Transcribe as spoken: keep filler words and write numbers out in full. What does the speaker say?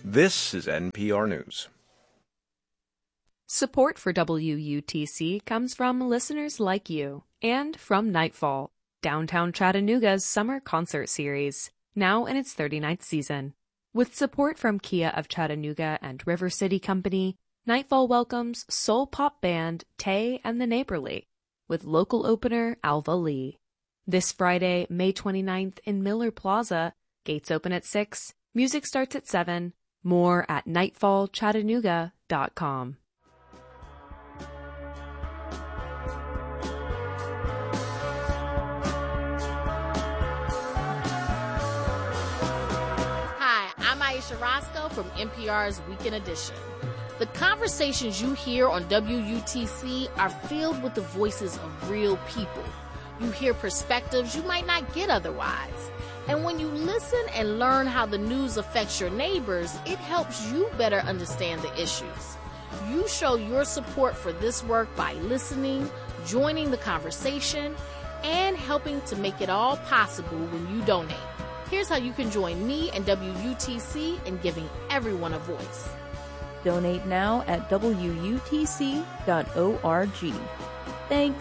This is N P R News. Support for W U T C comes from listeners like you and from Nightfall, Downtown Chattanooga's summer concert series, now in its thirty-ninth season. With support from Kia of Chattanooga and River City Company, Nightfall welcomes soul pop band Tay and the Neighborly, with local opener Alva Lee. This Friday, May twenty-ninth in Miller Plaza, gates open at six, music starts at seven, more at nightfall chattanooga dot com. I'm Aisha Roscoe from N P R's Weekend Edition. The conversations you hear on W U T C are filled with the voices of real people. You hear perspectives you might not get otherwise. And when you listen and learn how the news affects your neighbors, it helps you better understand the issues. You show your support for this work by listening, joining the conversation, and helping to make it all possible when you donate. Here's how you can join me and W U T C in giving everyone a voice. Donate now at W U T C dot org. Thanks.